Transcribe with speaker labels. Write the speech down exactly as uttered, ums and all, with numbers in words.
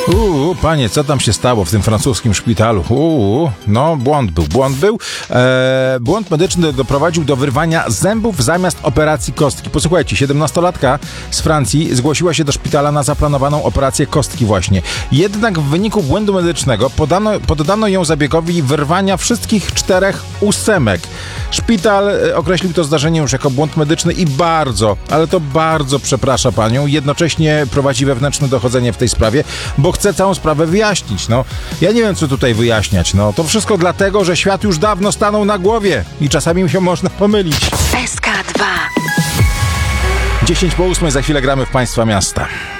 Speaker 1: Uuu, panie, co tam się stało w tym francuskim szpitalu? Uuu, no błąd był, błąd był. Eee, błąd medyczny doprowadził do wyrwania zębów zamiast operacji kostki. Posłuchajcie, siedemnastolatka z Francji zgłosiła się do szpitala na zaplanowaną operację kostki właśnie. Jednak w wyniku błędu medycznego podano, poddano ją zabiegowi wyrwania wszystkich czterech ósemek. Szpital określił to zdarzenie już jako błąd medyczny i bardzo, ale to bardzo przeprasza panią. Jednocześnie prowadzi wewnętrzne dochodzenie w tej sprawie, bo chce całą sprawę wyjaśnić. No, ja nie wiem, co tutaj wyjaśniać. No, to wszystko dlatego, że świat już dawno stanął na głowie i czasami się można pomylić.
Speaker 2: S K dwa.
Speaker 1: dziesięć po ósmej, za chwilę gramy w Państwa Miasta.